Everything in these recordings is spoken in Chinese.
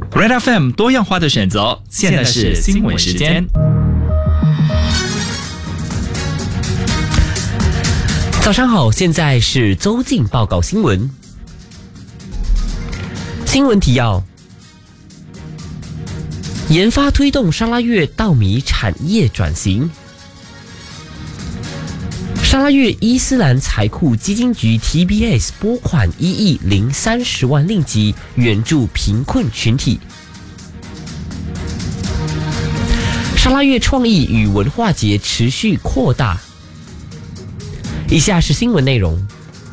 Red FM 多样化的选择，现在是新闻时间。 早上好，现在是周进报告新闻。新闻提要：研发推动沙拉越稻米产业转型。沙拉越伊斯兰财库基金局 TBS 拨款1亿030万令吉援助贫困群体。沙拉越创意与文化节持续扩大。以下是新闻内容。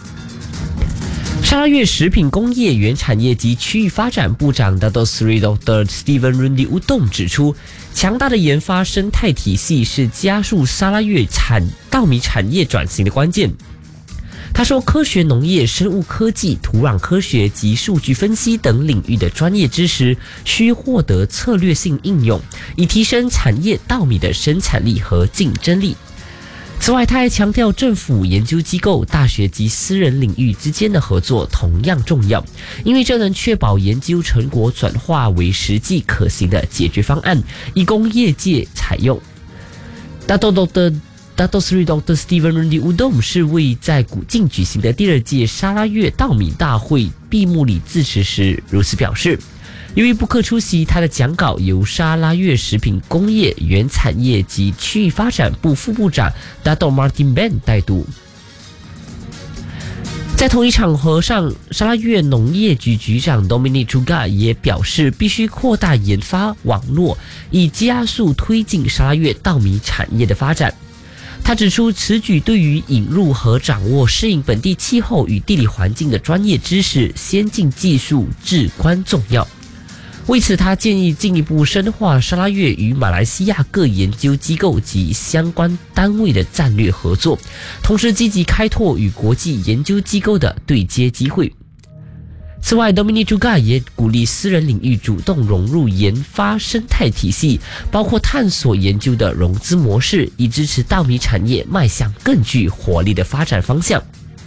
沙拉越食品工业原产业及区域发展部长 Dato Sri Dr. Steven Rundi Udom 指出，强大的研发生态体系是加速沙拉越稻米产业转型的关键。他说，科学农业、生物科技、土壤科学及数据分析等领域的专业知识需获得策略性应用，以提升产业稻米的生产力和竞争力。此外，他还强调政府、研究机构、大学及私人领域之间的合作同样重要，因为这能确保研究成果转化为实际可行的解决方案，以供业界采用。Dato Sri Dr. Steven Rundi Udom 是为在古晋举行的第2届沙拉越稻米大会闭幕礼致辞时如此表示。由于不可出席，他的讲稿由沙拉越食品工业原产业及区域发展部副部长 Dato Martin Ben 代读。在同一场合上，沙拉越农业局局长 Dominic Chuga 也表示，必须扩大研发网络，以加速推进沙拉越稻米产业的发展。他指出，此举对于引入和掌握适应本地气候与地理环境的专业知识、先进技术至关重要。为此，他建议进一步深化沙拉越与马来西亚各研究机构及相关单位的战略合作，同时积极开拓与国际研究机构的对接机会。此外 Dominic Chuga 也鼓励私人领域主动融入研发生态体系，包括探索研究的融资模式，以支持稻米产业迈向更具活力的发展方向。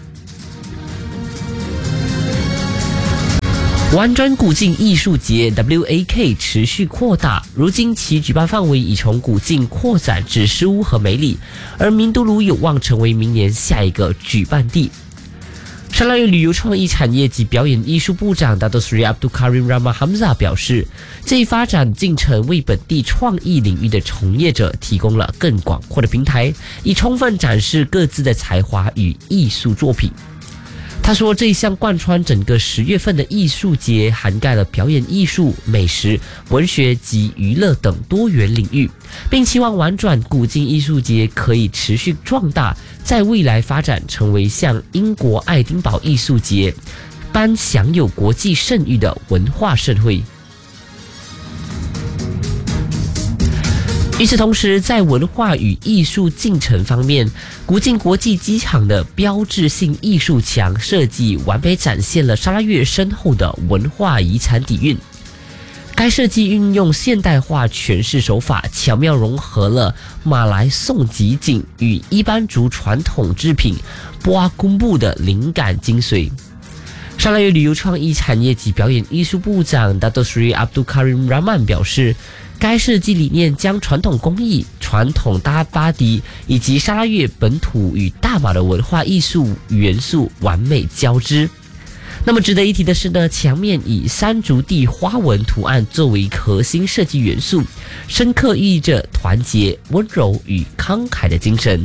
湾专古晋艺术节 WAK 持续扩大，如今其举办范围已从古晋扩展至诗屋和梅里，而明都鲁有望成为明年下一个举办地。沙拉越旅游创意产业及表演艺术部长 Dato Sri Abdul Karim Rama Hamzah 表示，这一发展进程为本地创意领域的从业者提供了更广阔的平台，以充分展示各自的才华与艺术作品。他说，这一项贯穿整个10月份的艺术节涵盖了表演艺术、美食、文学及娱乐等多元领域，并期望玩转古晋艺术节可以持续壮大，在未来发展成为像英国爱丁堡艺术节般享有国际盛誉的文化盛会。与此同时，在文化与艺术进程方面，古晋国际机场的标志性艺术墙设计完美展现了沙拉越深厚的文化遗产底蕴。该设计运用现代化诠释手法，巧妙融合了马来宋集锦与伊班族传统制品波阿公布的灵感精髓。沙拉越旅游创意产业及表演艺术部长 Dato Sri Abdul Karim Rahman 表示，该设计理念将传统工艺、传统大巴迪以及沙拉越本土与大马的文化艺术元素完美交织。那么值得一提的是呢，墙面以山竹地花纹图案作为核心设计元素，深刻寓意着团结、温柔与慷慨的精神。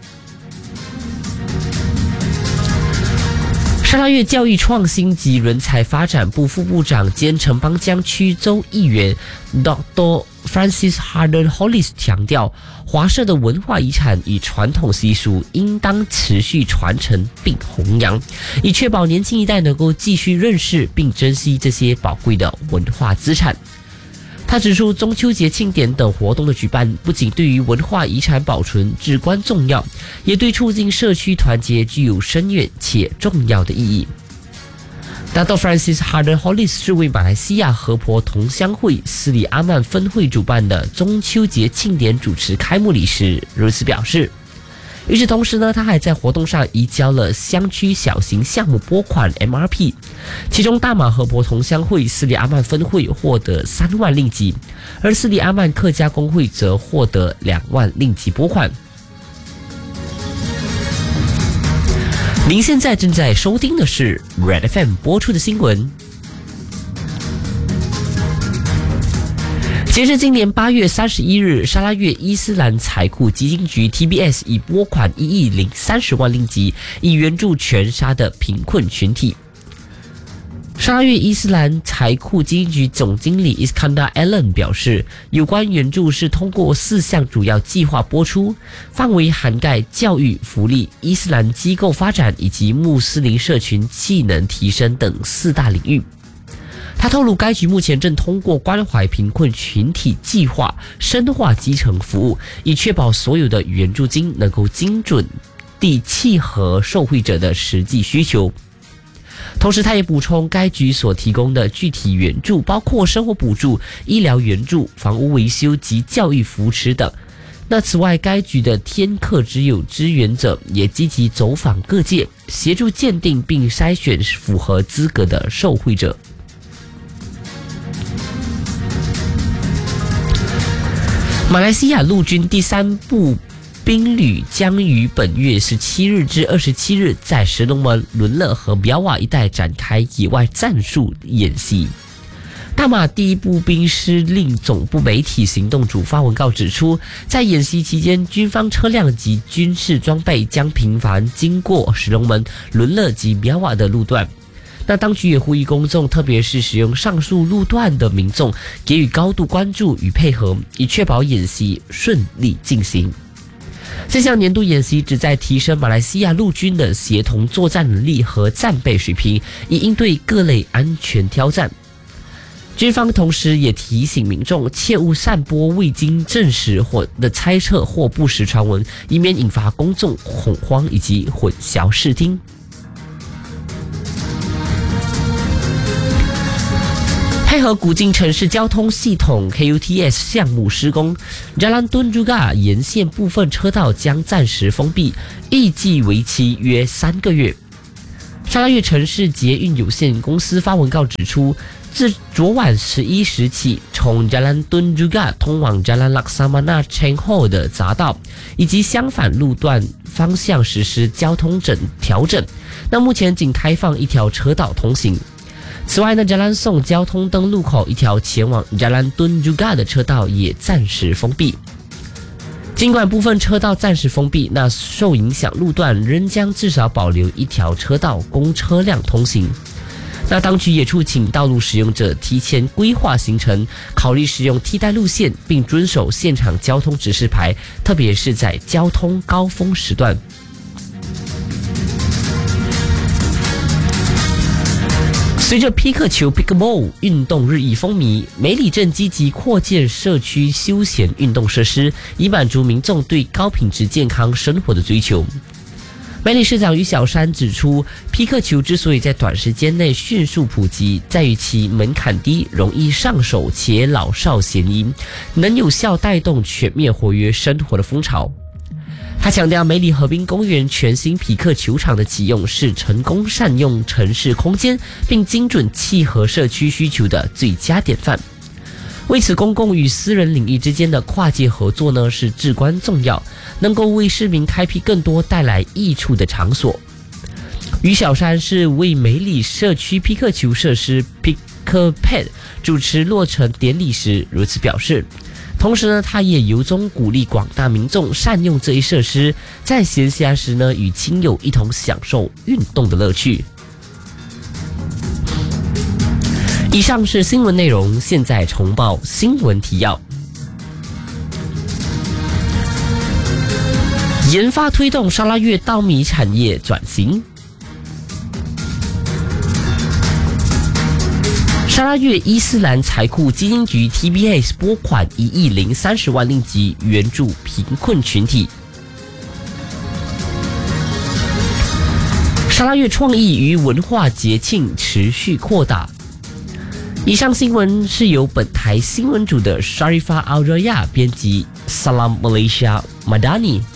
沙拉越教育创新及人才发展部副部长兼城邦江区州议员 Dr. Francis Harden Hollis 强调，华社的文化遗产与传统习俗应当持续传承并弘扬，以确保年轻一代能够继续认识并珍惜这些宝贵的文化资产。他指出，中秋节庆典等活动的举办不仅对于文化遗产保存至关重要，也对促进社区团结具有深远且重要的意义。Dato Francis Harden Hollis 是为马来西亚河婆同乡会斯里阿曼分会主办的中秋节庆典主持开幕礼时如此表示。 与此同时呢，他还在活动上移交了乡区小型项目拨款 MRP， 其中大马和婆同乡会斯里阿曼分会获得3万令吉，而斯里阿曼客家工会则获得2万令吉拨款。您现在正在收听的是 Red FM 播出的新闻。截至今年8月31日，沙拉越伊斯兰财库基金局 TBS 已拨款1亿030万令吉，以援助全沙的贫困群体。沙拉越伊斯兰财库基金局总经理 Iskandar Allen 表示，有关援助是通过4项主要计划拨出，范围涵盖教育、福利、伊斯兰机构发展以及穆斯林社群技能提升等4大领域。他透露，该局目前正通过关怀贫困群体计划深化基层服务，以确保所有的援助金能够精准地契合受惠者的实际需求。同时他也补充，该局所提供的具体援助包括生活补助、医疗援助、房屋维修及教育扶持等。那此外，该局的天课之友支援者也积极走访各界，协助鉴定并筛选符合资格的受惠者。马来西亚陆军第3部兵旅将于本月17日至27日在石龙门、伦勒和苗瓦一带展开野外战术演习。大马第1步兵司令总部媒体行动组发文告指出，在演习期间，军方车辆及军事装备将频繁经过石龙门、伦勒及苗瓦的路段。那当局也呼吁公众，特别是使用上述路段的民众，给予高度关注与配合，以确保演习顺利进行。这项年度演习旨在提升马来西亚陆军的协同作战能力和战备水平，以应对各类安全挑战。军方同时也提醒民众，切勿散播未经证实或的猜测或不实传闻，以免引发公众恐慌以及混淆视听。配合古晋城市交通系统 KUTS 项目施工， Jalan Tun Juga 沿线部分车道将暂时封闭，预计为期约3个月。沙拉越城市捷运有限公司发文告指出，自昨晚11时起，从 Jalan Tun Juga 通往 Jalan Laksamana Cheng Ho 的匝道以及相反路段方向实施交通调整。那目前仅开放1条车道通行。此外呢，Jalan Song 交通灯路口1条前往 Jalan Tun Juga 的车道也暂时封闭。尽管部分车道暂时封闭，那受影响路段仍将至少保留1条车道供车辆通行。那当局也促请道路使用者提前规划行程，考虑使用替代路线，并遵守现场交通指示牌，特别是在交通高峰时段。随着皮克球 Pickleball 运动日益风靡，梅里正积极扩建社区休闲运动设施，以满足民众对高品质健康生活的追求。梅里市长于小山指出，皮克球之所以在短时间内迅速普及，在于其门槛低、容易上手且老少咸宜，能有效带动全面活跃生活的风潮。他强调，梅里河滨公园全新匹克球场的启用是成功善用城市空间并精准契合社区需求的最佳典范。为此，公共与私人领域之间的跨界合作呢是至关重要，能够为市民开辟更多带来益处的场所。于小山是为梅里社区匹克球设施 Picklepad 主持落成典礼时如此表示。同时呢，他也由衷鼓励广大民众善用这一设施，在闲暇时呢，与亲友一同享受运动的乐趣。以上是新闻内容，现在重报新闻提要。研发推动沙拉越稻米产业转型。沙拉越伊斯兰财库基金局 TBS 拨款1亿030万令吉援助贫困群体。沙拉越创意与文化节庆持续扩大。以上新闻是由本台新闻组的 Sharifah Al-Raya 编辑 Salam Malaysia Madani